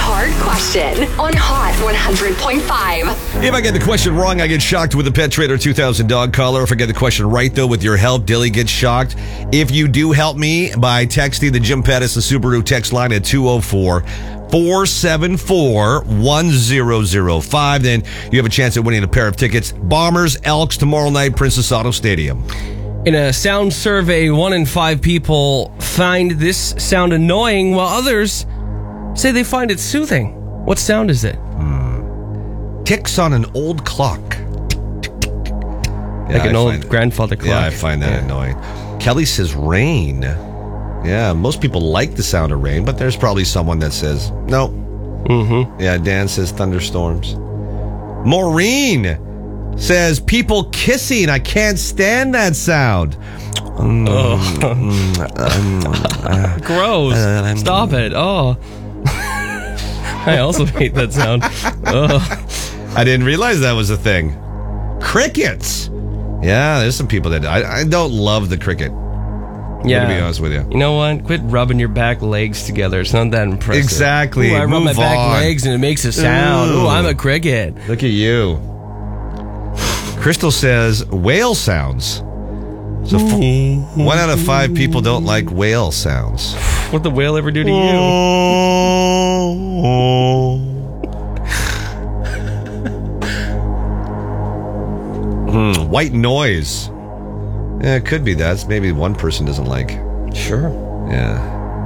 hard question on Hot 100.5. If I get the question wrong, I get shocked with the Pet Trader 2000 dog collar. If I get the question right, though, with your help, Dilly gets shocked. If you do help me by texting the Jim Pettis, the Subaru text line at 204-474-1005, then you have a chance at winning a pair of tickets. Bombers, Elks, tomorrow night, Princess Auto Stadium. In a sound survey, 1 in 5 people find this sound annoying, while others say they find it soothing. What sound is it? Ticks on an old clock. Like an old grandfather clock. Yeah, I find that annoying. Kelly says rain. Yeah, most people like the sound of rain, but there's probably someone that says no. Mm-hmm. Yeah, Dan says thunderstorms. Maureen says people kissing. I can't stand that sound. Gross. Stop it. Oh. I also hate that sound. I didn't realize that was a thing. Crickets. Yeah, there's some people that I don't love the cricket. Yeah. To be honest with you. You know what? Quit rubbing your back legs together. It's not that impressive. Exactly. Ooh, I rub my back legs and it makes a sound. Ooh. Ooh, I'm a cricket. Look at you. Crystal says whale sounds. So 1 out of 5 people don't like whale sounds. What'd the whale ever do to you? White noise. Yeah, it could be that. Maybe one person doesn't like. Sure. Yeah.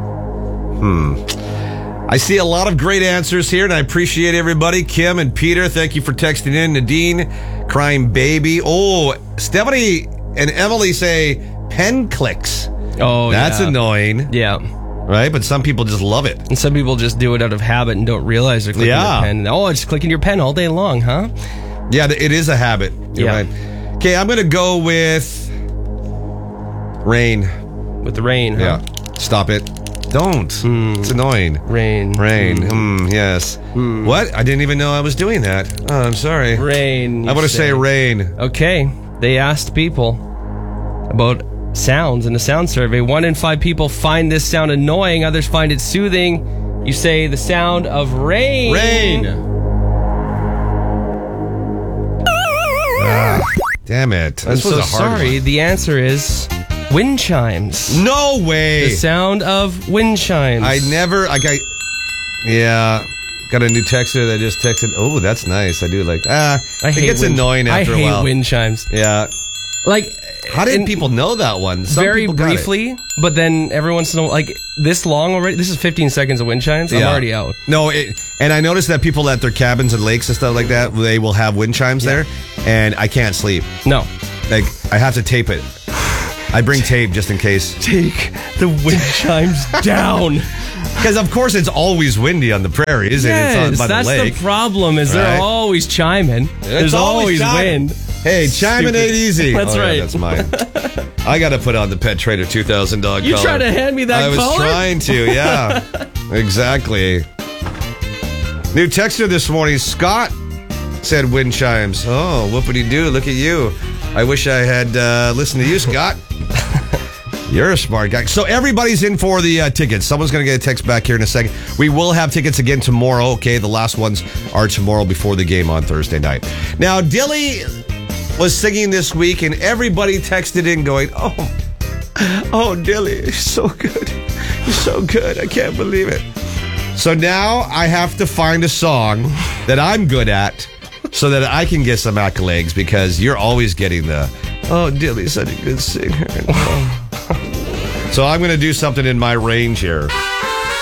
I see a lot of great answers here, and I appreciate everybody. Kim and Peter, thank you for texting in. Nadine, crying baby. Oh, Stephanie and Emily say pen clicks. Oh, that's annoying. Yeah. Right? But some people just love it. And some people just do it out of habit and don't realize they're clicking their pen. Oh, it's clicking your pen all day long, huh? Yeah, it is a habit. You're right. Okay, I'm going to go with rain. With the rain, huh? Yeah. Stop it. Don't. It's annoying. Rain. Yes. What? I didn't even know I was doing that. Oh, I'm sorry. Rain. I want to say rain. Okay. They asked people about sounds in a sound survey. 1 in 5 people find this sound annoying. Others find it soothing. You say the sound of rain. Rain. Damn it. I'm so sorry. The answer is wind chimes. No way. The sound of wind chimes. Yeah. Got a new texter that just texted. Oh, that's nice. I do like that. It gets annoying after a while. I hate wind chimes. Yeah. Like, how did people know that one? Some very people got briefly, but then every once in a while, like this long already. This is 15 seconds of wind chimes. I'm already out. No, and I noticed that people at their cabins and lakes and stuff like that, they will have wind chimes there, and I can't sleep. No. Like, I have to tape it. I bring tape just in case. Take the wind chimes down. Because, of course, it's always windy on the prairie, isn't it? Yes, it's on, by that's the lake. the problem, is they're always chiming. There's always wind. Hey, chiming ain't easy. That's right. Yeah, that's mine. I got to put on the Pet Trader 2000 dog collar. You trying to hand me that collar? I was collar? trying to, yeah. Exactly. New texter this morning, Scott, said wind chimes. Oh, whoopity-doo, look at you. I wish I had listened to you, Scott. You're a smart guy. So everybody's in for the tickets. Someone's going to get a text back here in a second. We will have tickets again tomorrow. Okay, the last ones are tomorrow before the game on Thursday night. Now, Dilly was singing this week, and everybody texted in going, oh, Dilly, you're so good. You're so good. I can't believe it. So now I have to find a song that I'm good at so that I can get some accolades, because you're always getting Dilly's such a good singer. So I'm going to do something in my range here.